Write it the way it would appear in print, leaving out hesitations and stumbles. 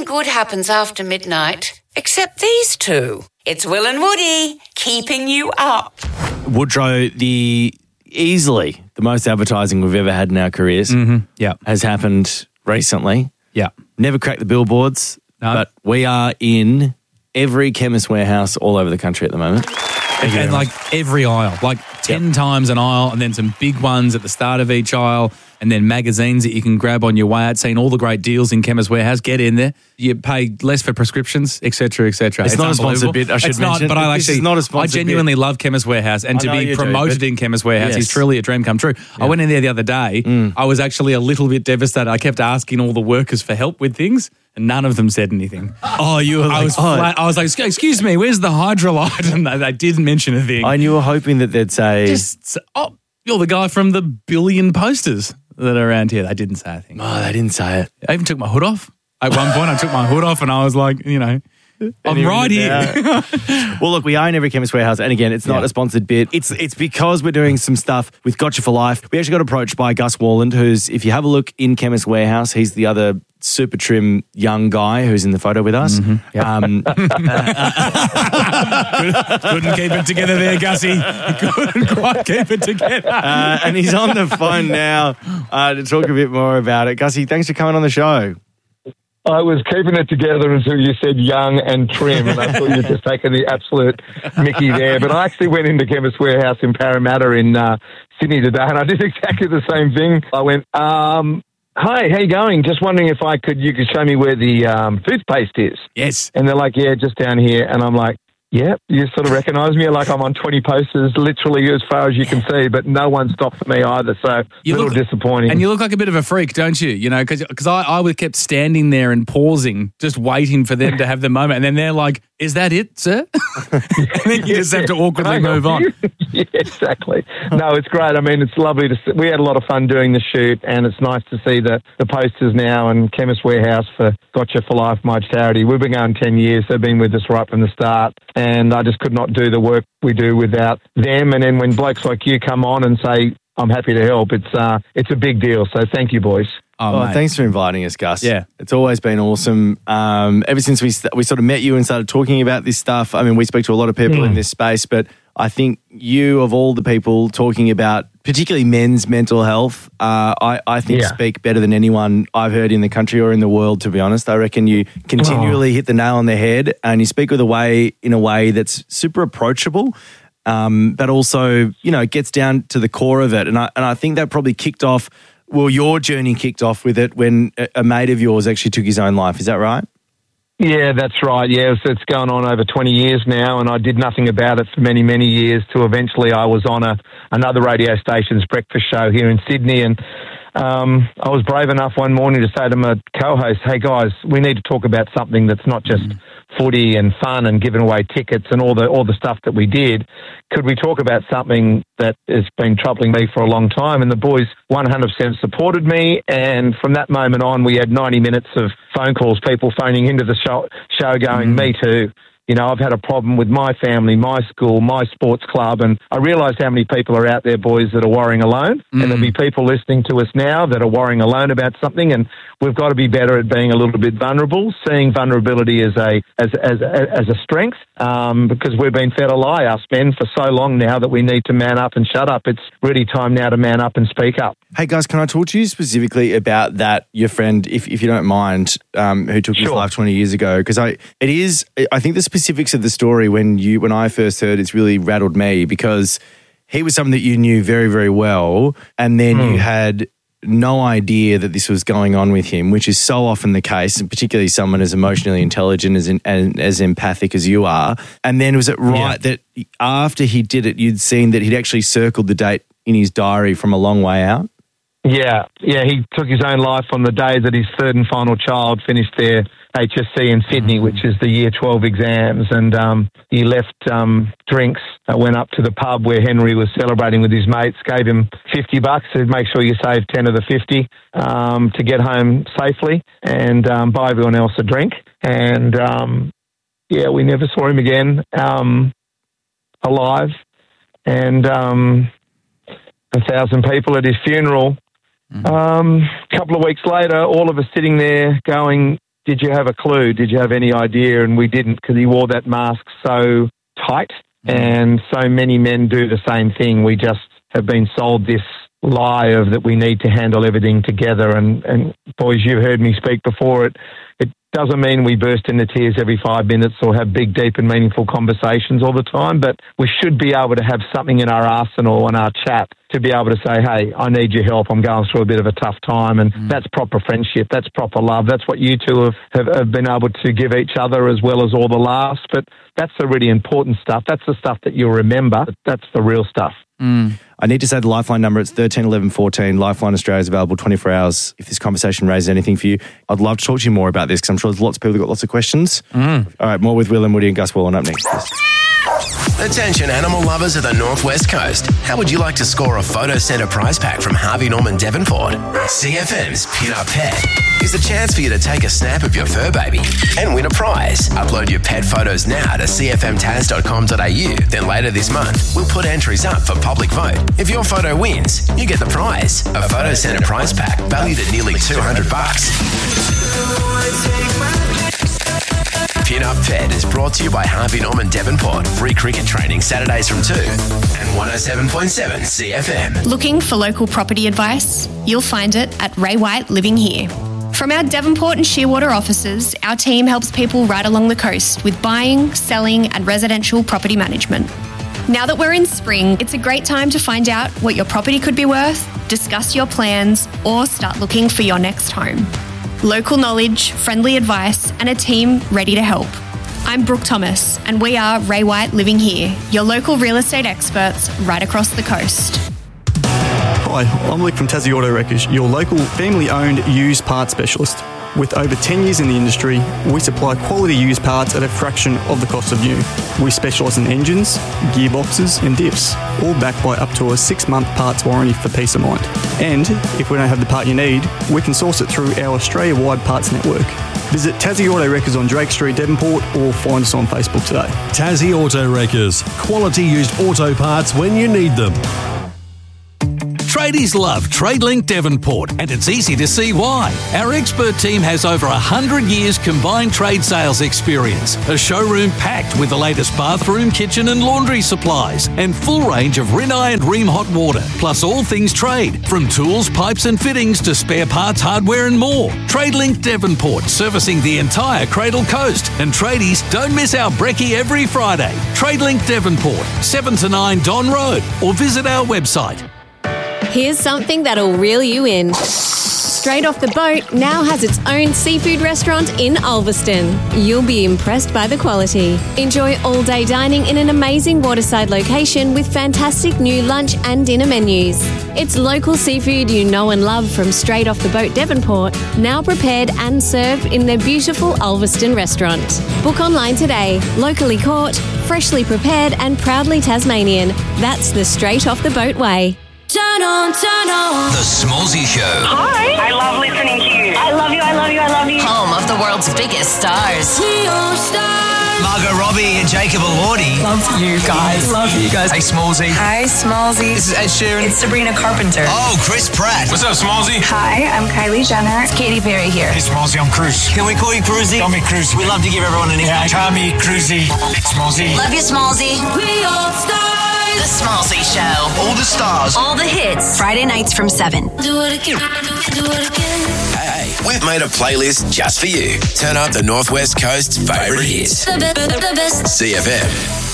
good happens after midnight, except these two. It's Will and Woody, keeping you up. Woodrow, easily the most advertising we've ever had in our careers has happened recently. Yeah. Never cracked the billboards, but we are in every Chemist Warehouse all over the country at the moment. And like every aisle, like 10 times an aisle, and then some big ones at the start of each aisle, and then magazines that you can grab on your way out, seeing all the great deals in Chemist Warehouse. Get in there. You pay less for prescriptions, et cetera, et cetera. It's not a sponsored bit, I should mention. But I genuinely bit. love Chemist Warehouse, and to be promoted in Chemist Warehouse is truly a dream come true. Yeah. I went in there the other day. I was actually a little bit devastated. I kept asking all the workers for help with things, and none of them said anything. Oh, you were like... I was like, excuse me, where's the Hydrolite? And they didn't mention a thing. And you were hoping that they'd say... You're the guy from the billion posters that are around here. They didn't say a thing. Oh, they didn't say it. I even took my hood off. At one point, I took my hood off and I was like, I'm right here. Well, look, we are in every Chemist Warehouse, and again, it's not a sponsored bit. It's because we're doing some stuff with Gotcha for Life. We actually got approached by Gus Worland, who's, if you have a look in Chemist Warehouse, he's the other super trim young guy who's in the photo with us. Mm-hmm. Couldn't keep it together there, Gussie. Couldn't quite keep it together. And he's on the phone now to talk a bit more about it. Gussie, thanks for coming on the show. I was keeping it together until you said young and trim, and I thought you'd just taken the absolute mickey there. But I actually went into Chemist Warehouse in Parramatta in Sydney today, and I did exactly the same thing. I went, hi, how you going? Just wondering if you could show me where the toothpaste is. Yes. And they're like, yeah, just down here. And I'm like, yeah, you sort of recognise me, like I'm on 20 posters, literally as far as you can see, but no one stopped for me either, so a little disappointing. And you look like a bit of a freak, don't you? Because I kept standing there and pausing, just waiting for them to have the moment, and then they're like, is that it, sir? And then you just have to awkwardly move on. Yeah, exactly. No, it's great. I mean, it's lovely to see. We had a lot of fun doing the shoot, and it's nice to see the posters now and Chemist Warehouse for Gotcha for Life, my charity. We've been going 10 years. They've been with us right from the start, and I just could not do the work we do without them. And then when blokes like you come on and say, I'm happy to help, it's a big deal. So thank you, boys. Oh, thanks for inviting us, Gus. Yeah. It's always been awesome. Ever since we sort of met you and started talking about this stuff, I mean, we speak to a lot of people in this space, but I think you, of all the people talking about particularly men's mental health, I think speak better than anyone I've heard in the country or in the world, to be honest. I reckon you continually hit the nail on the head, and you speak in a way that's super approachable, but also, gets down to the core of it. And I think that probably your journey kicked off with it when a mate of yours actually took his own life. Is that right? Yeah, that's right. Yeah, so it's going on over 20 years now, and I did nothing about it for many, many years till eventually I was on another radio station's breakfast show here in Sydney, and I was brave enough one morning to say to my co-host, hey guys, we need to talk about something that's not just footy and fun and giving away tickets and all the stuff that we did. Could we talk about something that has been troubling me for a long time? And the boys 100% supported me, and from that moment on, we had 90 minutes of phone calls, people phoning into the show going, me too. I've had a problem with my family, my school, my sports club, and I realise how many people are out there, boys, that are worrying alone, and there'll be people listening to us now that are worrying alone about something, and we've got to be better at being a little bit vulnerable, seeing vulnerability as a strength, because we've been fed a lie, us men, for so long now that we need to man up and shut up. It's really time now to man up and speak up. Hey, guys, can I talk to you specifically about that, your friend, if you don't mind, who took his life 20 years ago? Because I think the specifics of the story when I first heard it's really rattled me, because he was someone that you knew very, very well, and then you had no idea that this was going on with him, which is so often the case, and particularly someone as emotionally intelligent and as empathic as you are. And then was it right that after he did it, you'd seen that he'd actually circled the date in his diary from a long way out? Yeah, he took his own life on the day that his third and final child finished their HSC in Sydney, which is the year 12 exams, and he left drinks, went up to the pub where Henry was celebrating with his mates, gave him $50 to make sure you save 10 of the 50 to get home safely, and buy everyone else a drink. And we never saw him again alive. And 1,000 people at his funeral. A couple of weeks later, all of us sitting there going, did you have a clue? Did you have any idea? And we didn't, because he wore that mask so tight. And so many men do the same thing. We just have been sold this lie of that we need to handle everything together. And boys, you've heard me speak before. It doesn't mean we burst into tears every 5 minutes or have big, deep and meaningful conversations all the time, but we should be able to have something in our arsenal and our chat to be able to say, hey, I need your help. I'm going through a bit of a tough time. And that's proper friendship. That's proper love. That's what you two have been able to give each other, as well as all the laughs. But that's the really important stuff. That's the stuff that you'll remember. That's the real stuff. I need to say the Lifeline number. It's 13 11 14. Lifeline Australia is available 24 hours. If this conversation raises anything for you, I'd love to talk to you more about this, because I'm sure there's lots of people who've got lots of questions. All right, more with Will and Woody and Gus Wallen up next. Attention animal lovers of the Northwest Coast. How would you like to score a Photo Centre prize pack from Harvey Norman Devonport? CFM's Pin Up Pet is a chance for you to take a snap of your fur baby and win a prize. Upload your pet photos now to cfmtaz.com.au. Then later this month, we'll put entries up for public vote. If your photo wins, you get the prize, a Photo Centre prize pack valued at nearly $200. Pin Up Pet is brought to you by Harvey Norman Devonport. Free cricket training Saturdays from 2 and 107.7 CFM. Looking for local property advice? You'll find it at Ray White Living Here. From our Devonport and Shearwater offices, our team helps people right along the coast with buying, selling and residential property management. Now that we're in spring, it's a great time to find out what your property could be worth, discuss your plans, or start looking for your next home. Local knowledge, friendly advice, and a team ready to help. I'm Brooke Thomas, and we are Ray White Living Here, your local real estate experts right across the coast. Hi, I'm Luke from Tassie Auto Wreckers, your local family-owned used parts specialist. With over 10 years in the industry, we supply quality used parts at a fraction of the cost of new. We specialise in engines, gearboxes and diffs, all backed by up to a 6-month parts warranty for peace of mind. And if we don't have the part you need, we can source it through our Australia-wide parts network. Visit Tassie Auto Wreckers on Drake Street, Devonport, or find us on Facebook today. Tassie Auto Wreckers. Quality used auto parts when you need them. Tradies love TradeLink Devonport, and it's easy to see why. Our expert team has over 100 years combined trade sales experience, a showroom packed with the latest bathroom, kitchen and laundry supplies, and full range of Rinnai and Rheem hot water, plus all things trade, from tools, pipes and fittings to spare parts, hardware and more. TradeLink Devonport, servicing the entire Cradle Coast. And tradies, don't miss our brekkie every Friday. TradeLink Devonport, 7 to 9 Don Road, or visit our website. Here's something that'll reel you in. Straight Off the Boat now has its own seafood restaurant in Ulverston. You'll be impressed by the quality. Enjoy all-day dining in an amazing waterside location with fantastic new lunch and dinner menus. It's local seafood you know and love from Straight Off the Boat Devonport, now prepared and served in their beautiful Ulverston restaurant. Book online today. Locally caught, freshly prepared and proudly Tasmanian. That's the Straight Off the Boat way. Turn on. The Smallsy Show. Hi. I love listening to you. I love you. Home of the world's biggest stars. Margot Robbie and Jacob Elordi. Love you guys. Hey, Smallsy. Hi, Smallsy. This is Ed Sheeran. It's Sabrina Carpenter. Oh, Chris Pratt. What's up, Smallsy? Hi, I'm Kylie Jenner. It's Katy Perry here. Hey, Smallsy, I'm Cruz. Can we call you Cruzy? Call me Cruz. We love to give everyone a nickname. Call me Cruzy. Smallsy. Love you, Smallsy. We all stars. The Smallsy Show. All the stars. All the hits. Friday nights from 7. Do it again. Hey, we've made a playlist just for you. Turn up the Northwest Coast's favourite hits. The best. CFM.